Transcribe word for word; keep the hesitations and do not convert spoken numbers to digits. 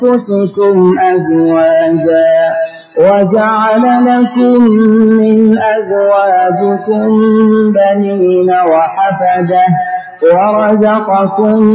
أنفسكم أزواجا وجعل لكم من أزواجكم بنين وحفدة ورزقكم